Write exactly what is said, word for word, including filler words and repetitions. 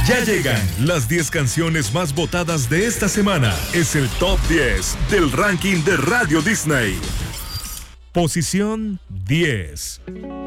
Ya llegan las diez canciones más votadas de esta semana. Es el Top diez del ranking de Radio Disney. Posición diez.